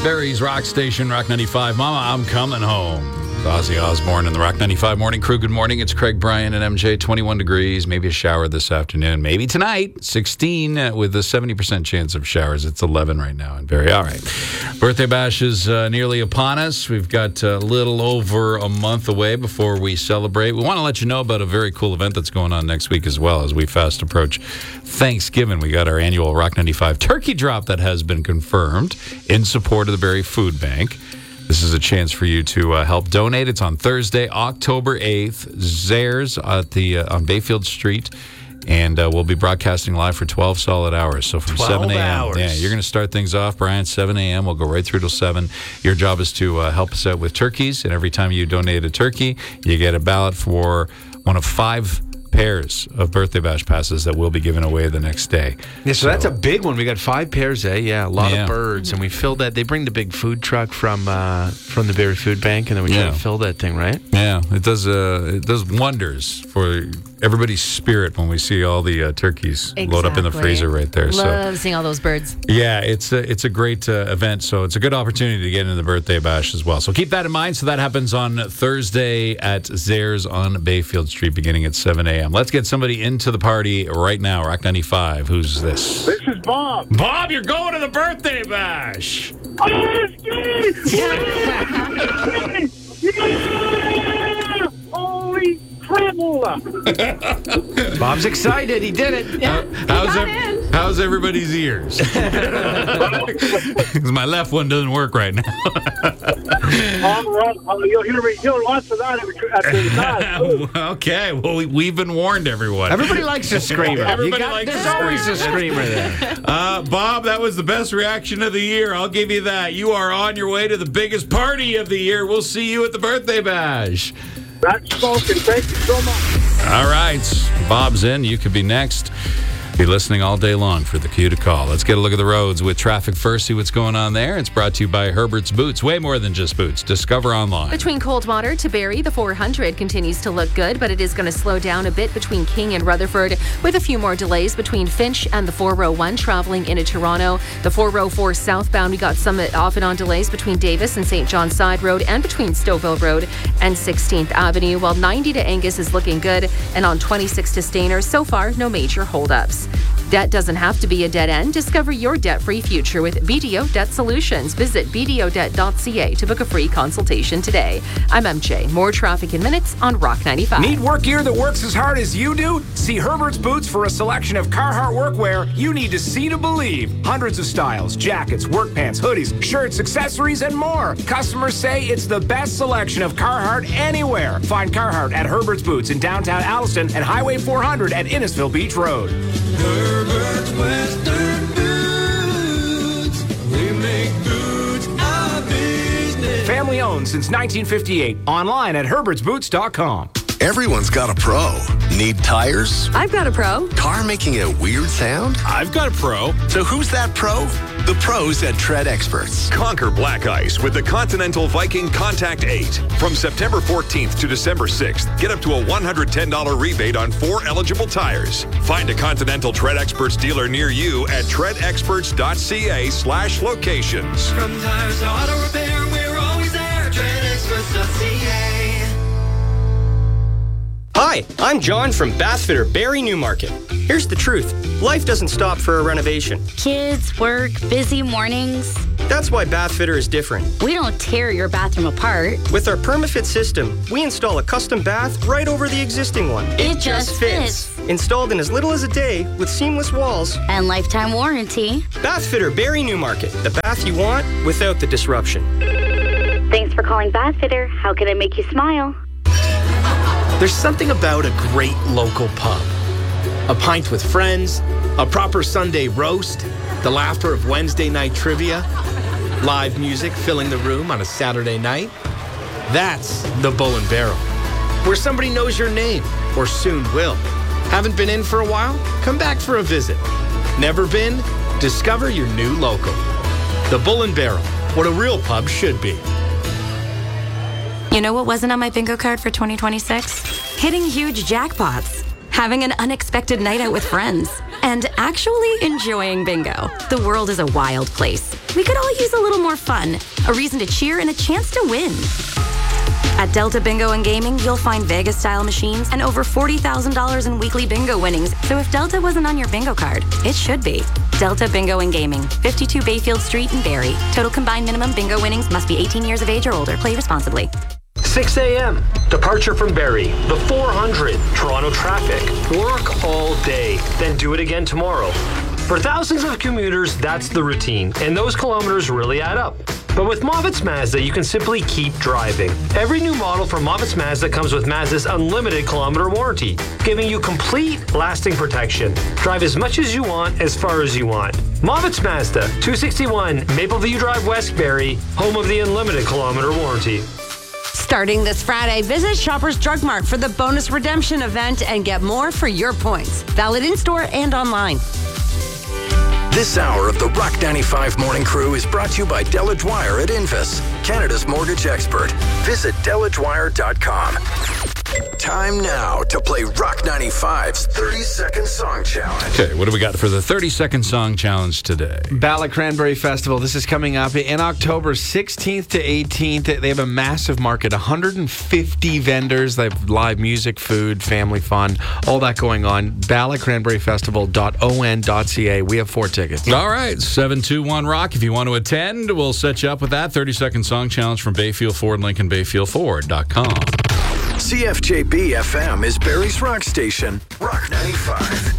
Barry's Rock Station, Rock 95. Mama, I'm coming home. Ozzy Osbourne and the Rock 95 Morning Crew. Good morning. It's Craig, Brian, and MJ. 21 degrees. Maybe a shower this afternoon. Maybe tonight. 16 with a 70% chance of showers. It's 11 right now in Barrie. All right. Birthday Bash is nearly upon us. We've got a little over a month away before we celebrate. We want to let you know about a very cool event that's going on next week as well as we fast approach Thanksgiving. We got our annual Rock 95 turkey drop that has been confirmed in support of the Barrie Food Bank. This is a chance for you to help donate. It's on Thursday, October 8th, Zares on Bayfield Street. And we'll be broadcasting live for 12 solid hours. So from 7 a.m. hours. Yeah, you're going to start things off, Brian, 7 a.m. We'll go right through till 7. Your job is to help us out with turkeys. And every time you donate a turkey, you get a ballot for one of 5 pairs of Birthday Bash passes that we'll be giving away the next day. Yeah, so that's a big one. We got 5 pairs, eh? Yeah, a lot Yeah. of birds. And we filled that. They bring the big food truck from the Barrie Food Bank, and then we try to fill that thing, right? Yeah, it does wonders for everybody's spirit when we see all the turkeys load up in the freezer right there. Love seeing all those birds. Yeah, it's a great event, so it's a good opportunity to get into the Birthday Bash as well. So keep that in mind. So that happens on Thursday at Zares on Bayfield Street beginning at 7 a.m. Let's get somebody into the party right now. Rock 95. Who's this? This is Bob. Bob, you're going to the Birthday Bash. Holy crabble! Bob's excited. He did it. How's everybody's ears? Because my left one doesn't work right now. You'll hear lots of that at the time. Okay, well, we've been warned, everyone. Everybody likes a screamer. There's always a screamer there. Bob, that was the best reaction of the year. I'll give you that. You are on your way to the biggest party of the year. We'll see you at the Birthday Bash. That's spoken. Thank you so much. All right. Bob's in. You could be next. Be listening all day long for the cue to call. Let's get a look at the roads with traffic first, see what's going on there. It's brought to you by Herbert's Boots. Way more than just boots. Discover online. Between Coldwater to Barrie, the 400 continues to look good, but it is going to slow down a bit between King and Rutherford, with a few more delays between Finch and the 401 traveling into Toronto. The 404 southbound, we got some off and on delays between Davis and St. John Side Road and between Stouffville Road and 16th Avenue, while 90 to Angus is looking good, and on 26 to Stainer, so far, no major holdups. Debt doesn't have to be a dead end. Discover your debt-free future with BDO Debt Solutions. Visit bdodebt.ca to book a free consultation today. I'm MJ. More traffic in minutes on Rock 95. Need work gear that works as hard as you do? See Herbert's Boots for a selection of Carhartt workwear you need to see to believe. Hundreds of styles, jackets, work pants, hoodies, shirts, accessories, and more. Customers say it's the best selection of Carhartt anywhere. Find Carhartt at Herbert's Boots in downtown Alliston and Highway 400 at Innisfil Beach Road. Herbert's Western Boots. We make boots our business. Family owned since 1958. Online at herbertsboots.com. Everyone's got a pro. Need tires? I've got a pro. Car making a weird sound? I've got a pro. So who's that pro? The pros at Tread Experts. Conquer black ice with the Continental Viking Contact 8. From September 14th to December 6th, get up to a $110 rebate on 4 eligible tires. Find a Continental Tread Experts dealer near you at treadexperts.ca/locations. From tires to auto repair, we're always there. TreadExperts.ca. Hi, I'm John from Bathfitter Barrie Newmarket. Here's the truth. Life doesn't stop for a renovation. Kids, work, busy mornings. That's why Bathfitter is different. We don't tear your bathroom apart. With our PermaFit system, we install a custom bath right over the existing one. It just fits. Installed in as little as a day with seamless walls. And lifetime warranty. Bathfitter Barrie Newmarket. The bath you want without the disruption. Thanks for calling Bathfitter. How can I make you smile? There's something about a great local pub. A pint with friends, a proper Sunday roast, the laughter of Wednesday night trivia, live music filling the room on a Saturday night. That's the Bull and Barrel, where somebody knows your name, or soon will. Haven't been in for a while? Come back for a visit. Never been? Discover your new local. The Bull and Barrel, what a real pub should be. You know what wasn't on my bingo card for 2026? Hitting huge jackpots. Having an unexpected night out with friends. and actually enjoying bingo. The world is a wild place. We could all use a little more fun, a reason to cheer, and a chance to win. At Delta Bingo and Gaming, you'll find Vegas-style machines and over $40,000 in weekly bingo winnings. So if Delta wasn't on your bingo card, it should be. Delta Bingo and Gaming, 52 Bayfield Street in Barrie. Total combined minimum bingo winnings must be 18 years of age or older. Play responsibly. 6 a.m. Departure from Barrie. The 400. Toronto traffic. Work all day. Then do it again tomorrow. For thousands of commuters, that's the routine. And those kilometers really add up. But with Movitz Mazda, you can simply keep driving. Every new model from Movitz Mazda comes with Mazda's unlimited kilometer warranty, giving you complete, lasting protection. Drive as much as you want, as far as you want. Movitz Mazda, 261 Mapleview Drive, Westbury, home of the unlimited kilometer warranty. Starting this Friday, visit Shoppers Drug Mart for the bonus redemption event and get more for your points. Valid in-store and online. This hour of the Rock 95 Morning Crew is brought to you by Delage Wire at Invis, Canada's mortgage expert. Visit delagewire.com. Time now to play Rock 95's 30-second song challenge. Okay, what do we got for the 30-second song challenge today? Bala Cranberry Festival. This is coming up in October 16th to 18th. They have a massive market, 150 vendors. They have live music, food, family fun, all that going on. balacranberryfestival.on.ca. We have 4 tickets. All right, 721-ROCK. If you want to attend, we'll set you up with that 30-second song challenge from Bayfield Ford, Lincoln, BayfieldFord.com. CFJB FM is Barrie's rock station, Rock 95.